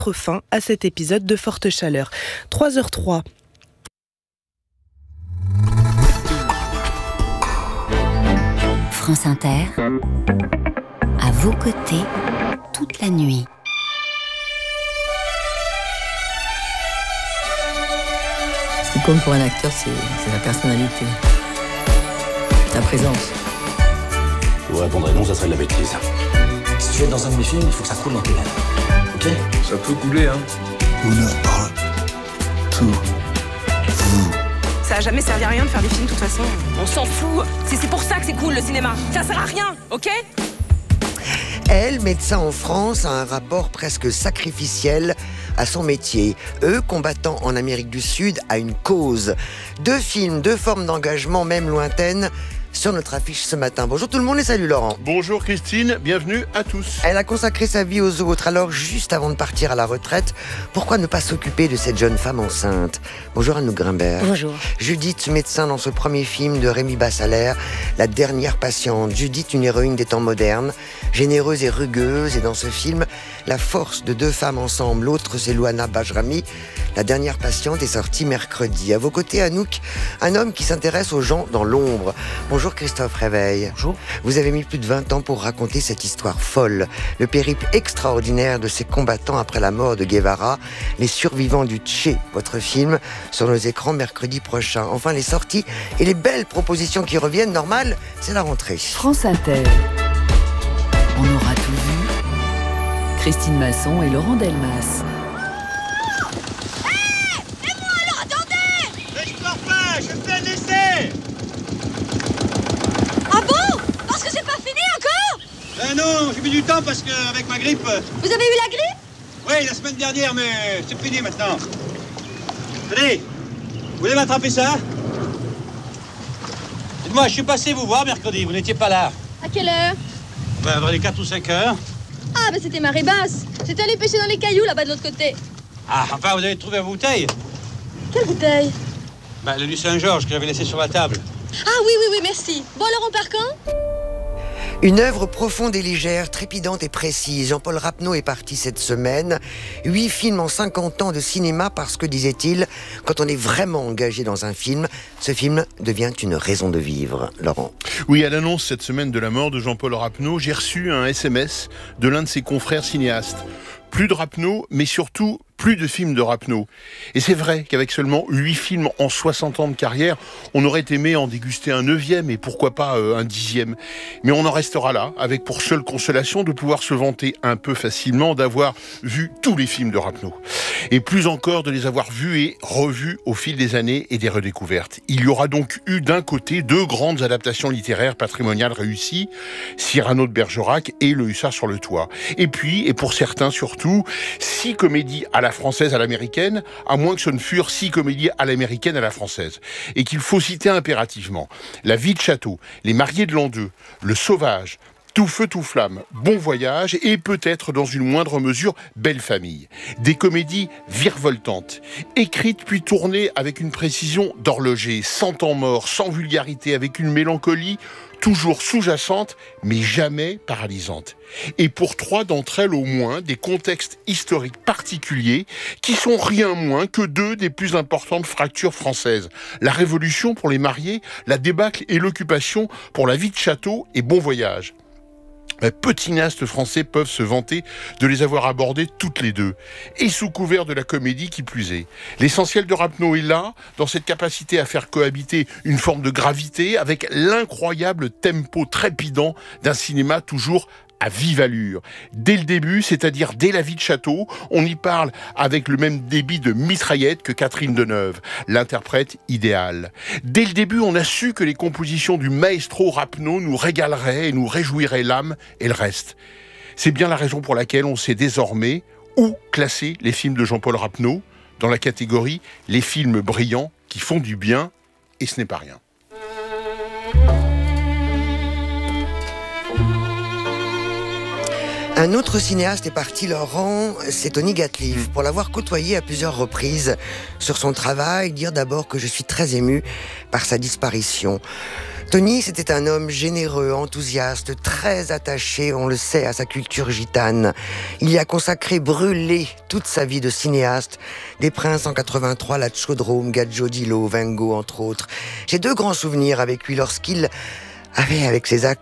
Fin à cet épisode de Forte Chaleur. 3h03. France Inter, à vos côtés, toute la nuit. Ce qui compte pour un acteur, c'est sa personnalité, sa présence. Vous répondrez non, ça serait de la bêtise. Si tu veux être dans un de mes films, il faut que ça coule dans tes veines. Ok ? Ça peut couler, hein. Honneur parle. Tout. Vous. Ça a jamais servi à rien de faire des films de toute façon. On s'en fout. C'est pour ça que c'est cool le cinéma. Ça sert à rien, ok ? Elle, médecin en France, a un rapport presque sacrificiel à son métier. Eux, combattants en Amérique du Sud, à une cause. 2 films, 2 formes d'engagement, même lointaines, sur notre affiche ce matin. Bonjour tout le monde et salut Laurent. Bonjour Christine, bienvenue à tous. Elle a consacré sa vie aux autres, alors juste avant de partir à la retraite, pourquoi ne pas s'occuper de cette jeune femme enceinte ? Bonjour Anouk Grimbert. Bonjour. Judith, médecin dans ce premier film de Rémi Bassalaire, La dernière patiente. Judith, une héroïne des temps modernes, généreuse et rugueuse, et dans ce film, la force de 2 femmes ensemble. L'autre, c'est Louana Bajrami. La dernière patiente est sortie mercredi. À vos côtés, Anouk, un homme qui s'intéresse aux gens dans l'ombre. Bonjour Christophe Réveil. Bonjour. Vous avez mis plus de 20 ans pour raconter cette histoire folle, le périple extraordinaire de ces combattants après la mort de Guevara, Les survivants du Tché, votre film, sur nos écrans mercredi prochain. Enfin, les sorties et les belles propositions qui reviennent, normal, c'est la rentrée. France Inter. On aura tout vu. Christine Masson et Laurent Delmas. Non, j'ai mis du temps parce qu'avec ma grippe... Vous avez eu la grippe ? Oui, la semaine dernière, mais c'est fini maintenant. Allez, vous voulez m'attraper ça ? Dites-moi, je suis passé vous voir mercredi, vous n'étiez pas là. À quelle heure ? Vers les 4 ou 5 heures. Ah, c'était marée basse. J'étais allé pêcher dans les cailloux là-bas de l'autre côté. Ah, enfin, vous avez trouvé la bouteille ? Quelle bouteille ? Le du Saint-Georges que j'avais laissé sur la table. Ah oui, merci. Bon, alors on part quand ? Une œuvre profonde et légère, trépidante et précise. Jean-Paul Rapneau est parti cette semaine. 8 films en 50 ans de cinéma parce que, disait-il, quand on est vraiment engagé dans un film, ce film devient une raison de vivre. Laurent. Oui, à l'annonce cette semaine de la mort de Jean-Paul Rapneau, j'ai reçu un SMS de l'un de ses confrères cinéastes. Plus de Rapneau, mais surtout plus de films de Rapneau. Et c'est vrai qu'avec seulement 8 films en 60 ans de carrière, on aurait aimé en déguster un 9e et pourquoi pas un 10e. Mais on en restera là, avec pour seule consolation de pouvoir se vanter un peu facilement d'avoir vu tous les films de Rapneau. Et plus encore de les avoir vus et revus au fil des années et des redécouvertes. Il y aura donc eu d'un côté 2 grandes adaptations littéraires patrimoniales réussies, Cyrano de Bergerac et Le Hussard sur le toit. Et puis, et pour certains surtout, 6 comédies à la française à l'américaine, à moins que ce ne furent 6 comédies à l'américaine à la française. Et qu'il faut citer impérativement La vie de château, Les mariés de l'an 2, Le sauvage, Tout feu, tout flamme, Bon voyage et peut-être dans une moindre mesure Belle famille. Des comédies virevoltantes, écrites puis tournées avec une précision d'horloger, sans temps mort, sans vulgarité, avec une mélancolie toujours sous-jacente, mais jamais paralysante. Et pour 3 d'entre elles au moins, des contextes historiques particuliers qui sont rien moins que 2 des plus importantes fractures françaises. La Révolution pour les mariés, la débâcle et l'occupation pour La vie de château et Bon voyage. Peu de cinéastes français peuvent se vanter de les avoir abordées toutes les 2, et sous couvert de la comédie qui plus est. L'essentiel de Rapneau est là, dans cette capacité à faire cohabiter une forme de gravité avec l'incroyable tempo trépidant d'un cinéma toujours à vive allure. Dès le début, c'est-à-dire dès La vie de château, on y parle avec le même débit de mitraillette que Catherine Deneuve, l'interprète idéale. Dès le début, on a su que les compositions du maestro Rapneau nous régaleraient et nous réjouiraient l'âme et le reste. C'est bien la raison pour laquelle on sait désormais où classer les films de Jean-Paul Rapneau, dans la catégorie les films brillants qui font du bien, et ce n'est pas rien. Un autre cinéaste est parti, Laurent, c'est Tony Gatliff. Pour l'avoir côtoyé à plusieurs reprises sur son travail, dire d'abord que je suis très ému par sa disparition. Tony, c'était un homme généreux, enthousiaste, très attaché, on le sait, à sa culture gitane. Il y a consacré, brûlé toute sa vie de cinéaste. Des Princes en 83, La Chaudrome, Gadjo Dilo, Vengo, entre autres. J'ai 2 grands souvenirs avec lui lorsqu'il avait, avec ses